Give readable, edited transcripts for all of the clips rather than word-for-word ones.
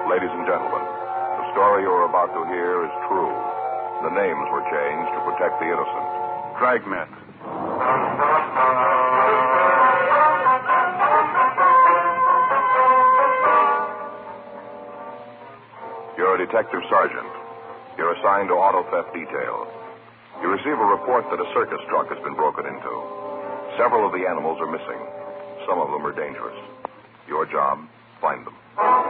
Ladies and gentlemen, the story you're about to hear is true. The names were changed to protect the innocent. Dragnet. You're a detective sergeant. You're assigned to auto theft detail. You receive a report that a circus truck has been broken into. Several of the animals are missing. Some of them are dangerous. Your job, find them.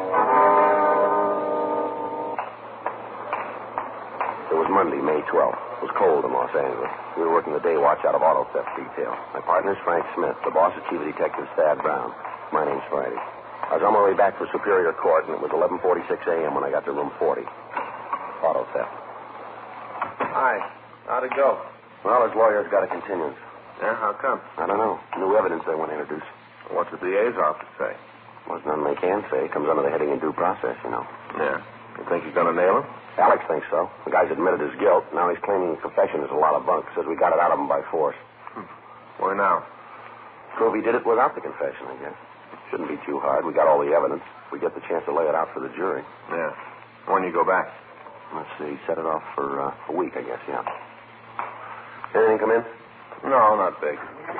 It was Monday, May 12th. It was cold in Los Angeles. We were working the day watch out of auto theft detail. My partner's Frank Smith. The boss is Chief Detective Thad Brown. My name's Friday. I was on my way back to Superior Court, and it was 11:46 a.m. when I got to room 40. Auto theft. Hi. How'd it go? Well, his lawyer's got a continuance. Yeah, how come? I don't know. New evidence they want to introduce. What's the DA's office say? Well, there's nothing they can say. It comes under the heading of due process, you know. Yeah. You think he's going to nail him? Alex thinks so. The guy's admitted his guilt. Now he's claiming his confession is a lot of bunk. Says we got it out of him by force. Why now? Prove he did it without the confession, I guess. Shouldn't be too hard. We got all the evidence. We get the chance to lay it out for the jury. Yeah. When you go back? Let's see. Set it off for a week, I guess, yeah. Anything come in? No, not big.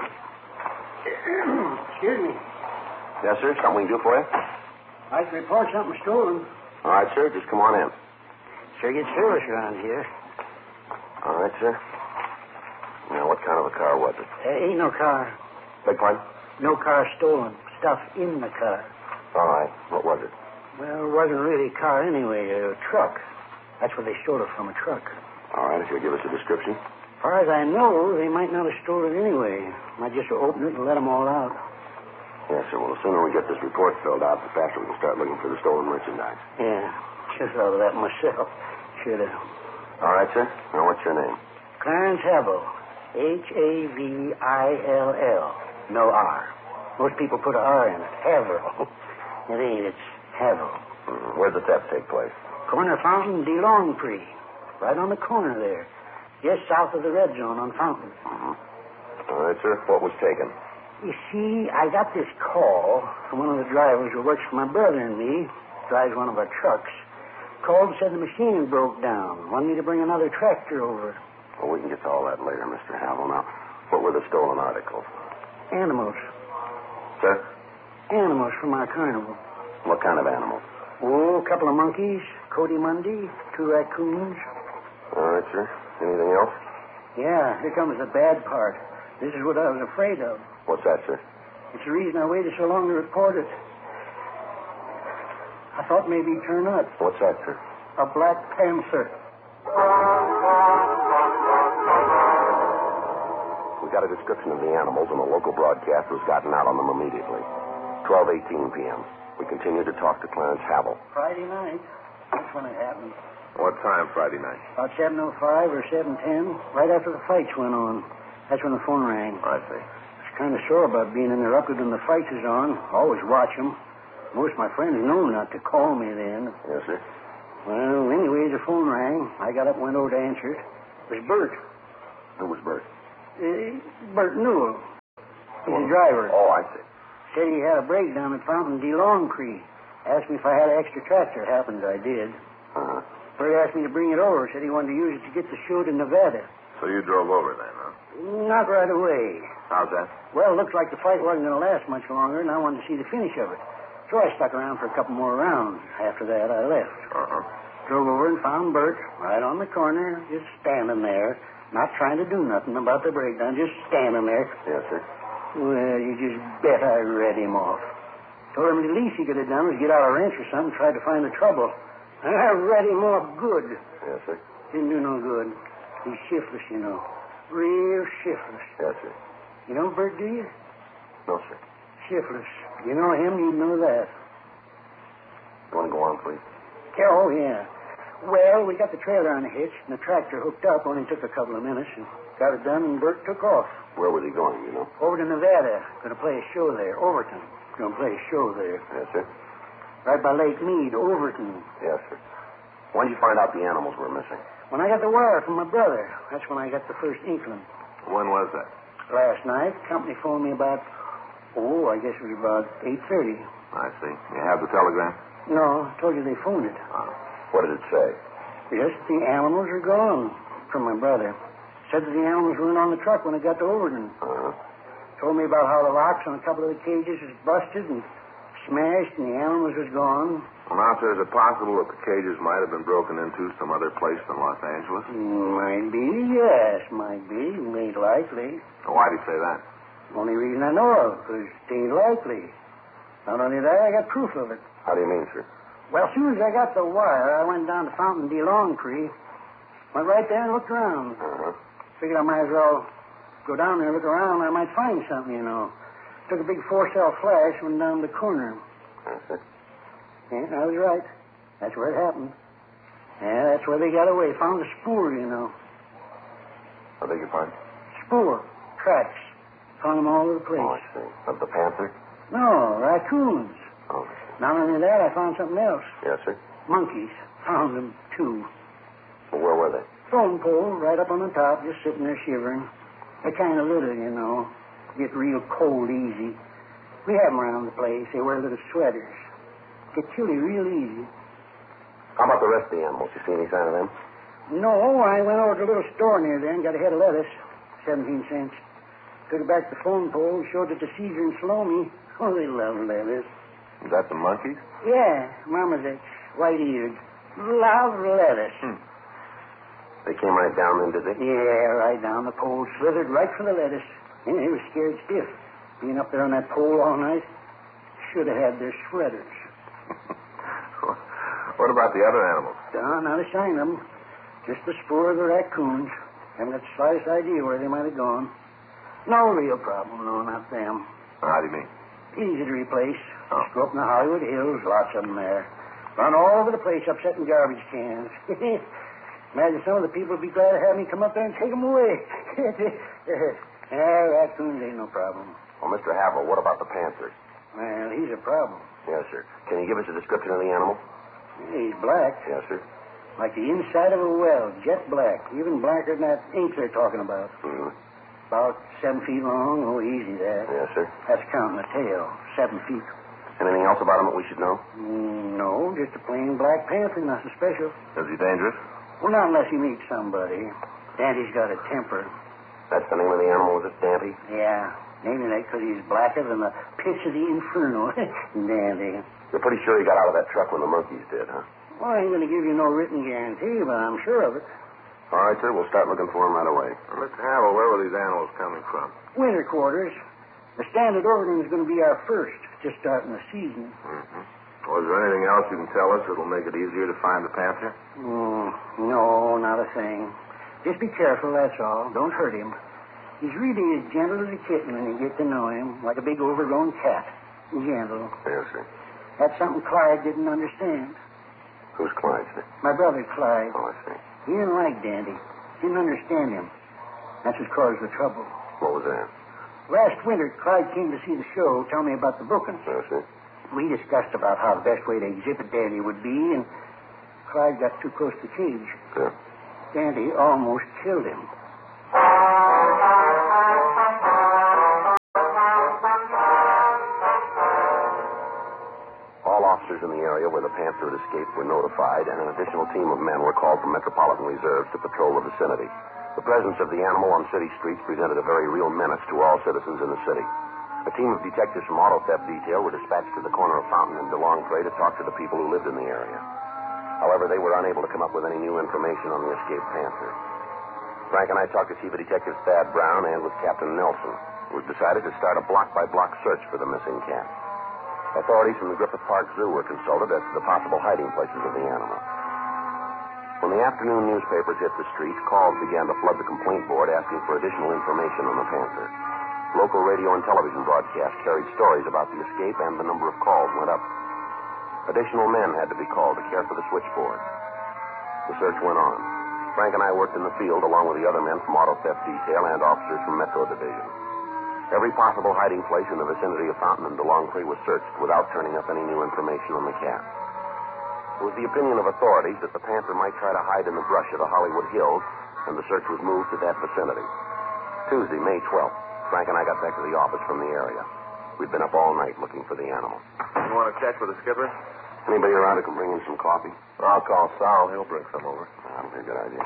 Excuse me. Yes, sir. Something we can do for you? I'd like to report something stolen. All right, sir. Just come on in. Sure gets service around here. All right, sir. Now, what kind of a car was it? Ain't no car. Beg pardon? No car stolen. Stuff in the car. All right. What was it? Well, it wasn't really a car anyway. A truck. That's where they stole it from, a truck. All right. If you'll give us a description. As far as I know, they might not have stolen it anyway. Might just open it and let them all out. Yes, sir. Well, the sooner we get this report filled out, the faster we can start looking for the stolen merchandise. Yeah. Should have thought of that myself. Should have. All right, sir. Now, what's your name? Clarence Havill. Havill. No R. Most people put an R in it. Havill. It ain't. It's Havill. Where'd the theft take place? Corner Fountain, de Longprix. Right on the corner there. Just south of the red zone on Fountain. All right, sir. What was taken? You see, I got this call from one of the drivers who works for my brother and me. Drives one of our trucks. Called and said the machine broke down. Wanted me to bring another tractor over. Well, we can get to all that later, Mr. Havill. Now, what were the stolen articles? Animals. Sir? Animals from our carnival. What kind of animals? Oh, a couple of monkeys, Cody Mundy, 2 raccoons. All right, sir. Anything else? Yeah, here comes the bad part. This is what I was afraid of. What's that, sir? It's the reason I waited so long to report it. I thought maybe he'd turn up. What's that, sir? A black panther. We got a description of the animals, and the local broadcast was gotten out on them immediately. 12:18 p.m. We continued to talk to Clarence Havill. Friday night. That's when it happened. What time Friday night? About 7:05 or 7:10, right after the fights went on. That's when the phone rang. I see. I was kind of sore about being interrupted when the fights is on. Always watch them. Most of my friends know not to call me then. Yes, sir. Well, anyway, the phone rang. I got up and went over to answer it. It was Bert. Who was Bert? Bert Newell. He's a driver. Oh, I see. Said he had a breakdown at Fountain de Longprix. Asked me if I had an extra tractor. Happened I did. Uh-huh. Bert asked me to bring it over. Said he wanted to use it to get the show to Nevada. So you drove over then, huh? Not right away. How's that? Well, it looked like the fight wasn't going to last much longer, and I wanted to see the finish of it. So I stuck around for a couple more rounds. After that, I left. Uh-huh. Drove over and found Bert right on the corner, just standing there, not trying to do nothing about the breakdown, just standing there. Yes, sir. Well, you just bet I read him off. Told him the least he could have done was get out a wrench or something, tried to find the trouble. And I read him off good. Yes, sir. Didn't do no good. He's shiftless, you know. Real shiftless. Yes, sir. You know Bert, do you? No, sir. Shiftless. You know him, you'd know that. You want to go on, please? Oh, yeah. Well, we got the trailer on the hitch, and the tractor hooked up. Only took a couple of minutes, and got it done, and Bert took off. Where was he going, you know? Over to Nevada. Going to play a show there. Overton. Going to play a show there. Yes, sir. Right by Lake Mead, Overton. Yes, sir. When did you find out the animals were missing? When I got the wire from my brother, that's when I got the first inkling. When was that? Last night, company phoned me about, I guess it was about 8:30. I see. You have the telegram? No, I told you they phoned it. What did it say? Yes, the animals are gone. From my brother. Said that the animals weren't on the truck when it got to Overton. Uh-huh. Told me about how the locks on a couple of the cages was busted and smashed and the animals was gone. Well, now, sir, is it possible that the cages might have been broken into some other place than Los Angeles? Might be, yes, might be. Ain't likely. Well, why do you say that? Only reason I know of, because it ain't likely. Not only that, I got proof of it. How do you mean, sir? Well, as soon as I got the wire, I went down to Fountain D. Longtree. Went right there and looked around. Uh-huh. Figured I might as well go down there and look around. I might find something, you know. Took a big 4-cell flash, went down the corner. That's it. Yeah, I was right. That's where it happened. Yeah, that's where they got away. Found a spoor, you know. I beg your pardon? Spoor. Tracks. Found them all over the place. Oh, I see. Of the panther? No, raccoons. Oh, I see. Not only that, I found something else. Yes, sir. Monkeys. Found them, too. Well, where were they? Phone pole right up on the top, just sitting there shivering. They kind of little, you know. Get real cold easy. We have them around the place. They wear little sweaters. Get chilly real easy. How about the rest of the animals? You see any sign of them? No, I went over to a little store near there and got a head of lettuce. 17 cents. Took it back to the phone pole, showed it to Caesar and Salome. Oh, they love lettuce. Is that the monkeys? Yeah, Mama's ex, white-eared. Love lettuce. They came right down then, did they? Yeah, right down the pole. Slithered right for the lettuce. Yeah, they were scared stiff. Being up there on that pole all night. Should have had their sweaters. What about the other animals? Not a sign of them. Just the spoor of the raccoons. Haven't got the slightest idea where they might have gone. No real problem, no, not them. How do you mean? Easy to replace. Oh. Just go up in the Hollywood Hills, lots of them there. Run all over the place, upsetting garbage cans. Imagine some of the people would be glad to have me come up there and take them away. Raccoons ain't no problem. Well, Mr. Havel, what about the panther? Well, he's a problem. Yes, sir. Can you give us a description of the animal? He's black, Yes, sir. like the inside of a well, jet black. Even blacker than that ink they're talking about. Mm-hmm. About 7 feet long. Oh, easy there. Yes, sir. That's counting the tail. 7 feet. Anything else about him that we should know? No, just a plain black panther, nothing special. Is he dangerous? Well, not unless he meets somebody. Dandy's got a temper. That's the name of the animal, is it, Dandy? Yeah, naming that because he's blacker than the pits of the inferno. Dandy. You're pretty sure he got out of that truck when the monkeys did, huh? Well, I ain't going to give you no written guarantee, but I'm sure of it. All right, sir. We'll start looking for him right away. Well, Mr. Havel, where were these animals coming from? Winter quarters. The Standard Overton is going to be our first, just starting the season. Mm-hmm. Was there anything else you can tell us that'll make it easier to find the panther? No, not a thing. Just be careful, that's all. Don't hurt him. He's really as gentle as a kitten when you get to know him, like a big overgrown cat. Gentle. Yes, sir. That's something Clyde didn't understand. Who's Clyde, sir? My brother, Clyde. Oh, I see. He didn't like Dandy. Didn't understand him. That's what caused the trouble. What was that? Last winter, Clyde came to see the show, tell me about the bookings. Yes, sir. We discussed about how the best way to exhibit Dandy would be, and Clyde got too close to the cage. Sure. Dandy almost killed him. All officers in the area where the panther had escaped were notified, and an additional team of men were called from Metropolitan Reserves to patrol the vicinity. The presence of the animal on city streets presented a very real menace to all citizens in the city. A team of detectives from Auto Theft Detail were dispatched to the corner of Fountain and DeLongpre to talk to the people who lived in the area. However, they were unable to come up with any new information on the escaped panther. Frank and I talked to Chief of Detectives Thad Brown and with Captain Nelson. It was decided to start a block-by-block search for the missing cat. Authorities from the Griffith Park Zoo were consulted as to the possible hiding places of the animal. When the afternoon newspapers hit the streets, calls began to flood the complaint board asking for additional information on the panther. Local radio and television broadcasts carried stories about the escape, and the number of calls went up. Additional men had to be called to care for the switchboard. The search went on. Frank and I worked in the field along with the other men from Auto Theft Detail and officers from Metro Division. Every possible hiding place in the vicinity of Fountain and DeLongpre was searched without turning up any new information on the cat. It was the opinion of authorities that the panther might try to hide in the brush of the Hollywood Hills, and the search was moved to that vicinity. Tuesday, May 12th, Frank and I got back to the office from the area. We'd been up all night looking for the animal. You want to check with the skipper? Anybody around who can bring in some coffee? I'll call Sal. He'll bring some over. That'll be a good idea.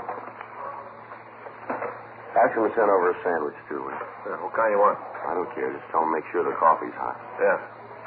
Ask him to send over a sandwich, too. Yeah, what kind you want? I don't care. Just tell him to make sure the coffee's hot. Yeah.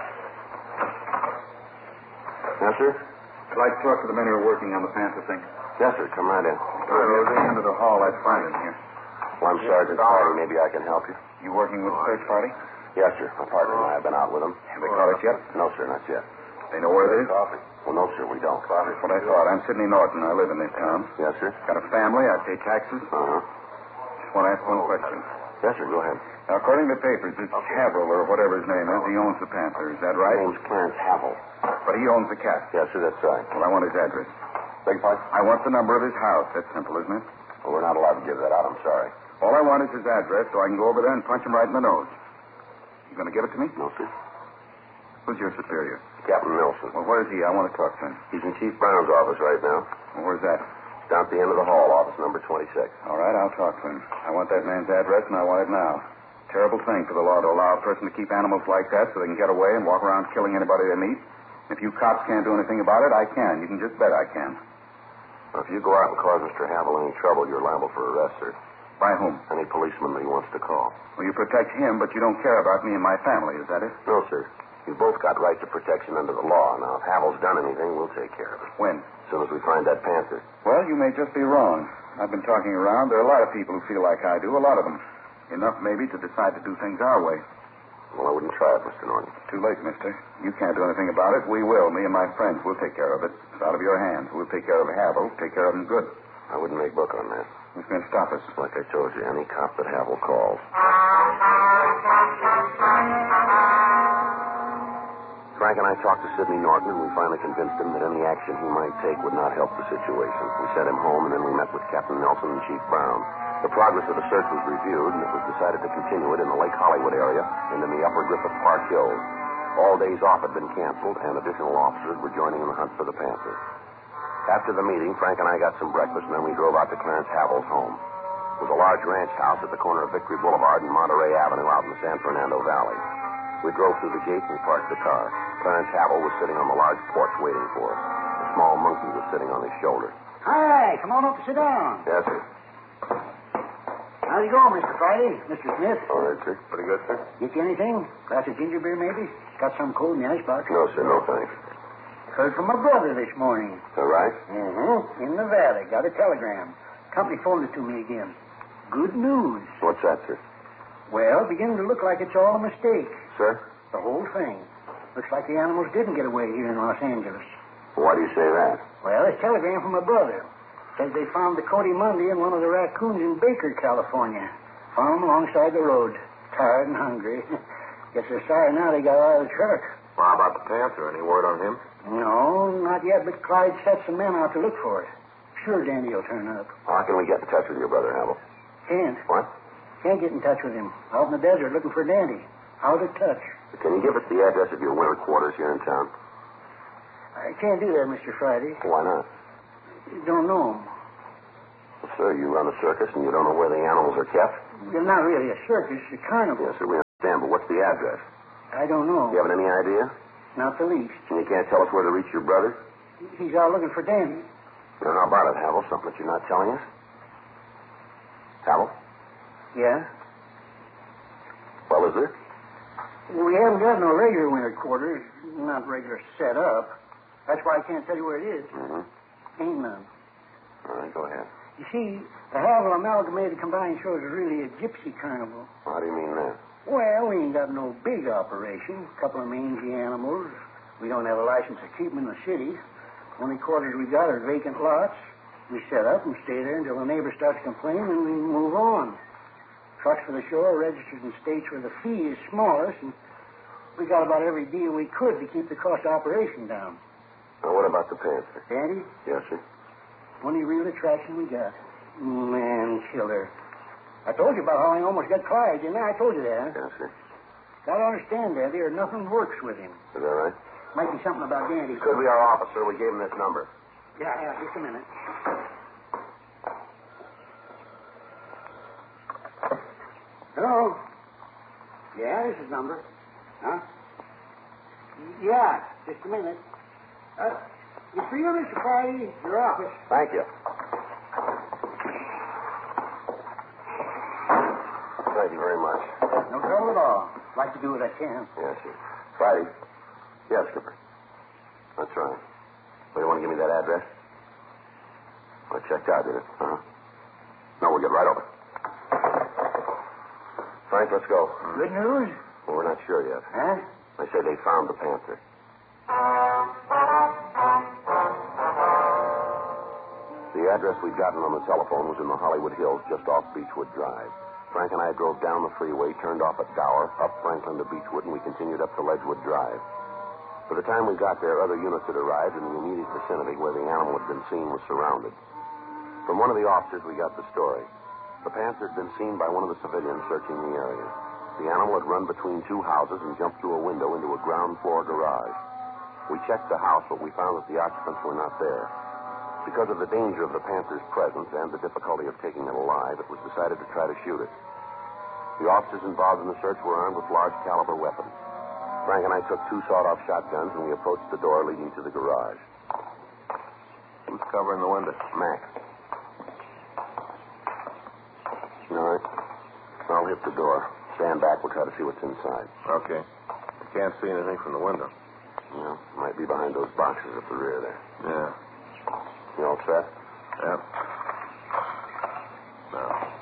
Yes, sir? I'd like to talk to the men who are working on the Panther thing. Yes, sir. Come right in. At the end of the hall, I'd find him here. Well, I'm Sergeant Hardy. Maybe I can help you. You working with the search party? Yes, sir. My partner and I have been out with them. Have they caught us yet? No, sir, not yet. They know where it is? Coffee. Well, no, sir, we don't. That's what I thought. I'm Sidney Norton. I live in this town. Yes, sir? Got a family. I pay taxes. Uh-huh. Just want to ask one question. Yes, sir, go ahead. Now, according to the papers, this Haverhill, or whatever his name is, he owns the Panther. Is that right? My name's Clarence Havel. But he owns the cat. Yes, sir, that's right. Well, I want his address. Beg your pardon? I want the number of his house. That's simple, isn't it? Well, we're not allowed to give that out. I'm sorry. All I want is his address so I can go over there and punch him right in the nose. You going to give it to me? No, sir. Who's your superior? Captain Nelson. Well, where is he? I want to talk to him. He's in Chief Brown's office right now. Well, where's that? Down at the end of the hall, office number 26. All right, I'll talk to him. I want that man's address, and I want it now. Terrible thing for the law to allow a person to keep animals like that so they can get away and walk around killing anybody they meet. If you cops can't do anything about it, I can. You can just bet I can. Well, if you go out and cause Mr. Havel any trouble, you're liable for arrest, sir. By whom? Any policeman that he wants to call. Well, you protect him, but you don't care about me and my family. Is that it? No, sir. You've both got right to protection under the law. Now, if Havel's done anything, we'll take care of it. When? As soon as we find that Panther. Well, you may just be wrong. I've been talking around. There are a lot of people who feel like I do. A lot of them. Enough, maybe, to decide to do things our way. Well, I wouldn't try it, Mr. Norton. Too late, mister. You can't do anything about it. We will. Me and my friends will take care of it. It's out of your hands. We'll take care of Havel. Take care of him good. I wouldn't make book on that. Who's going to stop us? Like I told you, any cop that Havel calls. Frank and I talked to Sidney Norton, and we finally convinced him that any action he might take would not help the situation. We sent him home, and then we met with Captain Nelson and Chief Brown. The progress of the search was reviewed, and it was decided to continue it in the Lake Hollywood area and in the upper Griffith Park Hills. All days off had been canceled, and additional officers were joining in the hunt for the Panther. After the meeting, Frank and I got some breakfast, and then we drove out to Clarence Havel's home. It was a large ranch house at the corner of Victory Boulevard and Monterey Avenue out in the San Fernando Valley. We drove through the gate and parked the car. Clarence Havel was sitting on the large porch waiting for us. A small monkey was sitting on his shoulder. Hi, come on up and sit down. Yes, sir. How's it going, Mr. Friday? Mr. Smith? All right, sir. Pretty good, sir? Get you anything? Glass of ginger beer, maybe? Got some cold in the icebox. No, sir, no thanks. Heard from my brother this morning. All right? Mm-hmm. In the valley. Got a telegram. Company phoned it to me again. Good news. What's that, sir? Well, beginning to look like it's all a mistake. Sir? The whole thing. Looks like the animals didn't get away here in Los Angeles. Why do you say that? Well, it's a telegram from my brother. Says they found the Cody Monday and one of the raccoons in Baker, California. Found them alongside the road. Tired and hungry. Guess they're sorry now they got out of the truck. Well, how about the Panther? Any word on him? No, not yet, but Clyde set some men out to look for it. Sure Dandy will turn up. How can we get in touch with your brother, Havel? Can't. What? Can't get in touch with him. Out in the desert looking for Dandy. Out of touch. Can you give us the address of your winter quarters here in town? I can't do that, Mr. Friday. Why not? Don't know him. Well, sir, you run a circus and you don't know where the animals are kept? They're not really a circus, a carnival. Yes, sir, we understand, but what's the address? I don't know. You haven't any idea? Not the least. And you can't tell us where to reach your brother? He's out looking for Dandy. Well, how about it, Havel? Something that you're not telling us? Havel? Yeah? Well, is there? We haven't got no regular winter quarters. Not regular set up. That's why I can't tell you where it is. Mm-hmm. Ain't none. All right, go ahead. You see, the Havel Amalgamated Combined Shows is really a gypsy carnival. How do you mean that? Well, we ain't got no big operation. A couple of mangy animals. We don't have a license to keep them in the city. Only quarters we got are vacant lots. We set up and stay there until the neighbor starts complaining, and we move on. Trucks for the show are registered in states where the fee is smallest, and we got about every deal we could to keep the cost of operation down. Now, what about the Panther? Dandy, Yes, sir. only real attraction we got. Man killer. I told you about how I almost got Clyde, didn't I? I told you that. Yes, sir. Gotta understand, Dandy, or nothing works with him. Is that right? Might be something about Dandy. Could be our officer. We gave him this number. Yeah, just a minute. Hello? Yeah, this is number. Huh? Yeah, just a minute. You feel, Mr. Friday? Your office. Thank you. Thank you very much. No trouble at all. Like to do what I can. Yes, sir. Friday. Yes, Skipper. That's right. Well, you want to give me that address? Well, it checked out, did it? Uh-huh. No, we'll get right over. Frank, let's go. Good news? Well, we're not sure yet. Huh? They say they found the Panther. The address we'd gotten on the telephone was in the Hollywood Hills, just off Beechwood Drive. Frank and I drove down the freeway, turned off at Gower, up Franklin to Beechwood, and we continued up to Ledgewood Drive. By the time we got there, other units had arrived, and the immediate vicinity where the animal had been seen was surrounded. From one of the officers, we got the story. The Panther had been seen by one of the civilians searching the area. The animal had run between two houses and jumped through a window into a ground floor garage. We checked the house, but we found that the occupants were not there. Because of the danger of the Panther's presence and the difficulty of taking it alive, it was decided to try to shoot it. The officers involved in the search were armed with large caliber weapons. Frank and I took two sawed-off shotguns, and we approached the door leading to the garage. Who's covering the window? Mac. All right. I'll hit the door. Stand back. We'll try to see what's inside. Okay. I can't see anything from the window. Yeah, might be behind those boxes at the rear there. Yeah. You all set? Yep. No.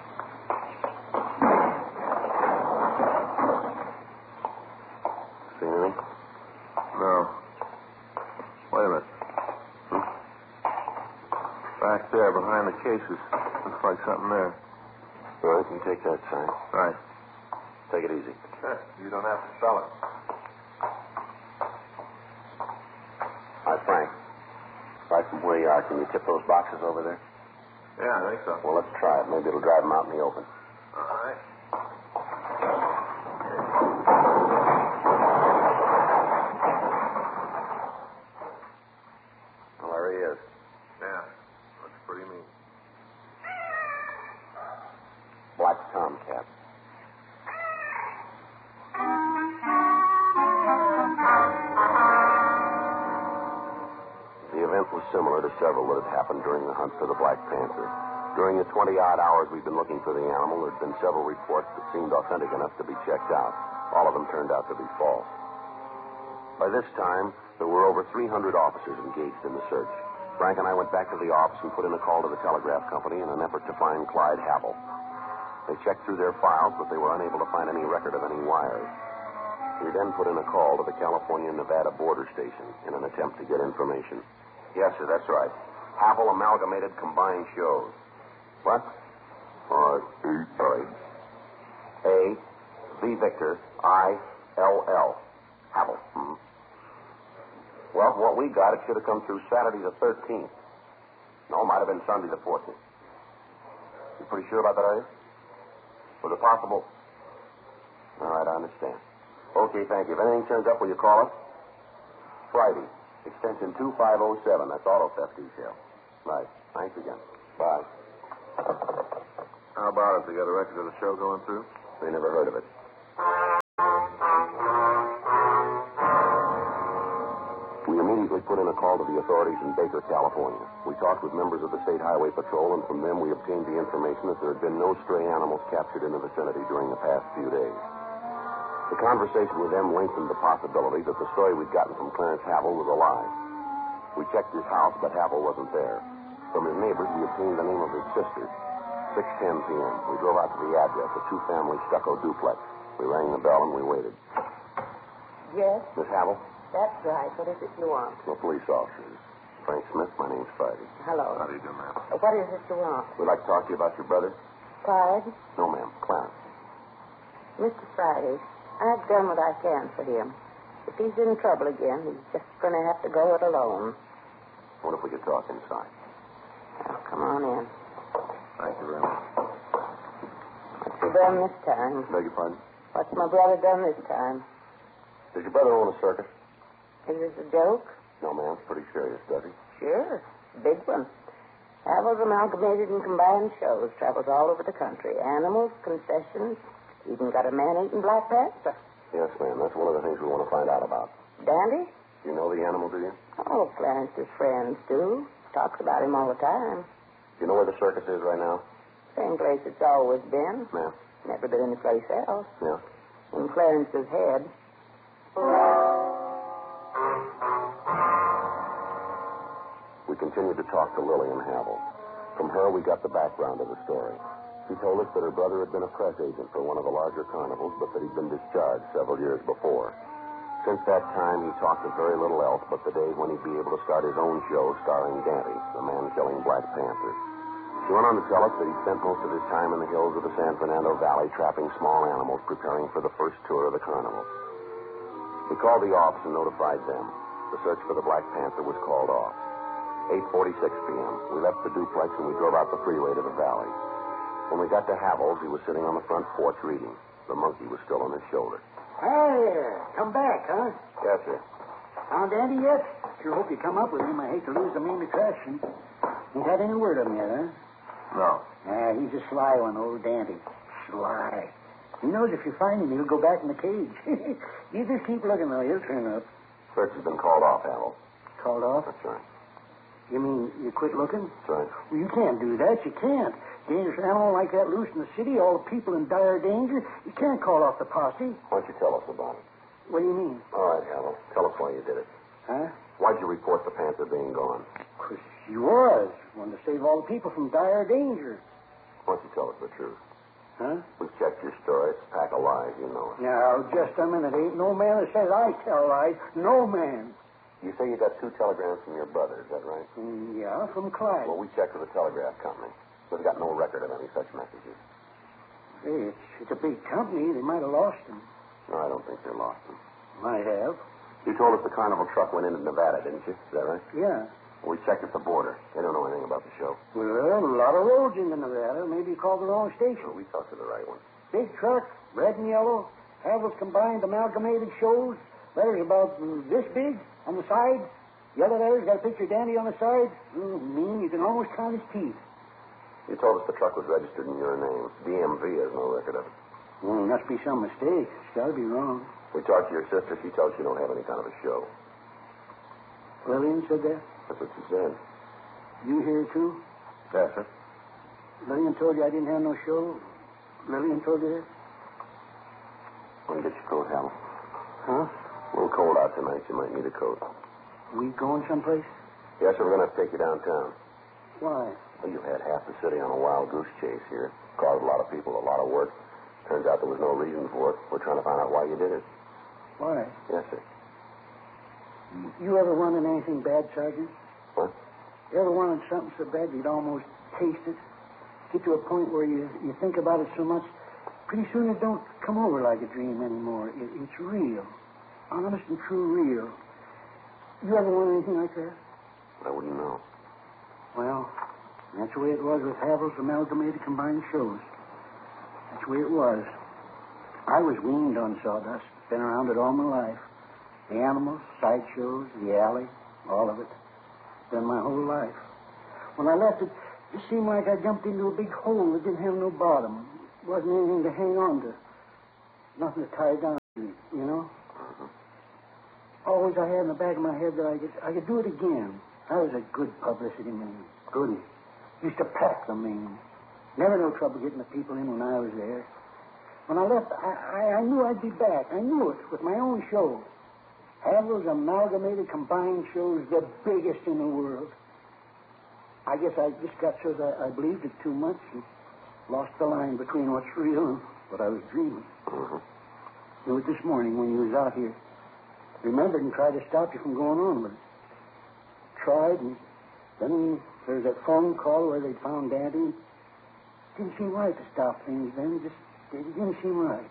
See anything? No. Wait a minute. Back there, behind the cases. Looks like something there. All right, you take that side. Right. Take it easy. You don't have to spell it. Hi, Frank. Right from where you are, can you tip those boxes over there? Yeah, I think so. Well, let's try it. Maybe it'll drive them out in the open. All right. Well, there he is. Yeah. Looks pretty mean. Black tomcat. The event was similar to several that had happened during the hunt for the Black Panther. During the 20-odd hours we'd been looking for the animal, there had been several reports that seemed authentic enough to be checked out. All of them turned out to be false. By this time, there were over 300 officers engaged in the search. Frank and I went back to the office and put in a call to the telegraph company in an effort to find Clyde Havel. They checked through their files, but they were unable to find any record of any wires. We then put in a call to the California-Nevada border station in an attempt to get information. Yes, sir, that's right. Havel Amalgamated Combined Shows. What? Sorry. A, V Victor, I, L, L. Havel. Hmm. Well, from what we got, it should have come through Saturday the 13th. No, it might have been Sunday the 14th. You pretty sure about that, are you? Was it possible? All right, I understand. Okay, thank you. If anything turns up, will you call us? Friday, extension 2507. That's auto theft detail. Right. Thanks again. Bye. How about it? They got a record of the show going through? They never heard of it. We immediately put in a call to the authorities in Baker, California. We talked with members of the State Highway Patrol, and from them we obtained the information that there had been no stray animals captured in the vicinity during the past few days. The conversation with them lengthened the possibility that the story we'd gotten from Clarence Havel was a lie. We checked his house, but Havel wasn't there. From his neighbors, we obtained the name of his sister. 6:10 p.m. We drove out to the address, a two-family stucco duplex. We rang the bell and we waited. Yes, Miss Havel? that's right. What is it you want? No police officers. Frank Smith, my name's Friday. Hello. How do you do, ma'am? What is it you want? We'd like to talk to you about your brother. Clyde? No, ma'am. Clarence. Mr. Friday, I've done what I can for him. If he's in trouble again, he's just going to have to go it alone. What if we could talk inside? Now, come on in. Thank you very much. What's he done this time? Beg your pardon? What's my brother done this time? Does your brother own a circus? Is this a joke? No, ma'am. It's pretty serious, does he? Sure. Big one. Havel's Amalgamated and Combined Shows. Travels all over the country. Animals, concessions. Even got a man-eating Black Panther. Yes, ma'am. That's one of the things we want to find out about. Dandy? You know the animal, do you? Oh, Clarence's friends do. Talks about him all the time. Do you know where the circus is right now? Same place it's always been. Yeah. Never been anyplace else. Yeah. In Clarence's head. We continued to talk to Lillian Havel. From her, we got the background of the story. She told us that her brother had been a press agent for one of the larger carnivals, but that he'd been discharged several years before. Since that time, he talked of very little else but the day when he'd be able to start his own show starring Dante, the man-killing Black Panther. She went on to tell us that he'd spent most of his time in the hills of the San Fernando Valley trapping small animals, preparing for the first tour of the carnival. We called the office and notified them. The search for the Black Panther was called off. 8:46 p.m. We left the duplex and we drove out the freeway to the valley. When we got to Havel's, he was sitting on the front porch reading. The monkey was still on his shoulder. Hey, come back, huh? Yes, sir. Found Andy yet? Sure hope you come up with him. I hate to lose the main attraction. Ain't had any word of him yet, huh? No. He's a sly one, old Dandy. Sly. He knows if you find him, he'll go back in the cage. You just keep looking, though. He'll turn up. Search has been called off, Havel. Called off? That's right. You mean you quit looking? That's right. Well, you can't do that. You can't. Dangerous animal like that loose in the city, all the people in dire danger. You can't call off the posse. Why don't you tell us about it? What do you mean? All right, Havel. Tell us why you did it. Huh? Why'd you report the Panther being gone? 'Cause you was. Wanted to save all the people from dire danger. Why don't you tell us the truth? Huh? We've checked your story. It's a pack of lies, you know it. Now, just a minute. Ain't no man that says I tell lies. No man. You say you got 2 telegrams from your brother, is that right? Yeah, from Clyde. Well, we checked with the telegraph company. We've got no record of any such messages. Hey, it's a big company. They might have lost them. No, I don't think they're lost. Might have. You told us the carnival truck went into Nevada, didn't you? Is that right? Yeah. We checked at the border. They don't know anything about the show. Well, a lot of roads into Nevada. Maybe you called the wrong station. So we talked to the right one. Big truck, red and yellow, Havel's combined amalgamated shows, letters about this big on the side. The other letters got a picture of Dandy on the side. Mean you can almost count his teeth. You told us the truck was registered in your name. DMV has no record of it. Must be some mistake. It's got to be wrong. We talked to your sister. She tells you don't have any kind of a show. Lillian said that? That's what she said. You hear too? Yes, sir. Lillian told you I didn't have no show? Lillian told you that? Want to get your coat, Hal? Huh? A little cold out tonight. You might need a coat. We going someplace? Yes, sir. We're going to have to take you downtown. Why? Well, you've had half the city on a wild goose chase here. Caused a lot of people a lot of work. Turns out there was no reason for it. We're trying to find out why you did it. Why? Yes, sir. You ever wanted anything bad, Sergeant? What? You ever wanted something so bad you'd almost taste it? Get to a point where you think about it so much, pretty soon it don't come over like a dream anymore. It's real. Honest and true real. You ever wanted anything like that? I wouldn't know. Well, that's the way it was with Havel's Amalgamated Combined Shows. That's the way it was. I was weaned on sawdust. Been around it all my life. The animals, sideshows, the alley, all of it. Been my whole life. When I left it, it seemed like I jumped into a big hole that didn't have no bottom. Wasn't anything to hang on to. Nothing to tie down to, you know? Always I had in the back of my head that I could do it again. I was a good publicity man. Good. Used to pack the Maine. Never no trouble getting the people in when I was there. When I left, I knew I'd be back. I knew it with my own show. Havel's Amalgamated Combined Shows, the biggest in the world. I guess I just got so that I believed it too much and lost the line between what's real and what I was dreaming. It was this morning when you was out here. Remembered and tried to stop you from going on with it. Tried, and then there was that phone call where they found Daddy. Didn't seem right to stop things then. It didn't seem right.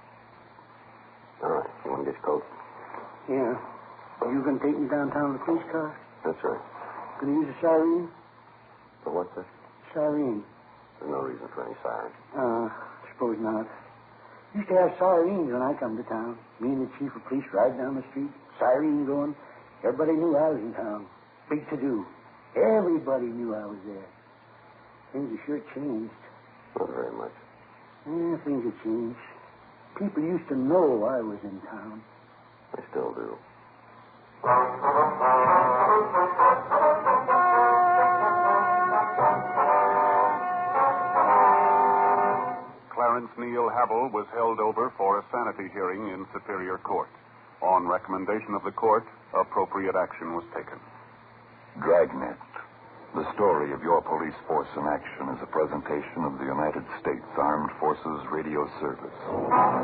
All right. You want to get your coat? Yeah. You going to take me downtown to the police car? That's right. Going to use a siren? For what, sir? Siren. There's no reason for any siren. Suppose not. Used to have sirens when I come to town. Me and the chief of police ride down the street, siren going. Everybody knew I was in town. Big to-do. Everybody knew I was there. Things have sure changed. Not very much. Things have changed. People used to know I was in town. They still do. Clarence Neil Havel was held over for a sanity hearing in Superior Court. On recommendation of the court, appropriate action was taken. Dragnet. The story of your police force in action is a presentation of the United States Armed Forces Radio Service.